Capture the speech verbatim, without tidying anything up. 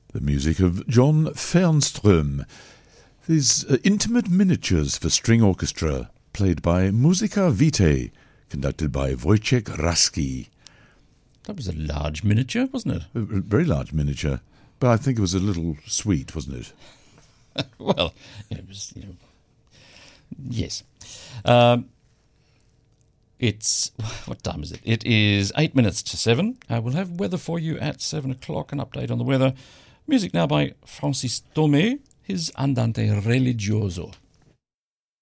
The music of John Fernström. These uh, intimate miniatures for string orchestra, played by Musica Vitae, conducted by Wojciech Raski. That was a large miniature, wasn't it? A very large miniature, but I think it was a little sweet, wasn't it? Well, it was, you know, yes. Um, it's, what time is it? It is eight minutes to seven. Uh, we'll have weather for you at seven o'clock, an update on the weather. Music now by Francis Tomé, his Andante Religioso.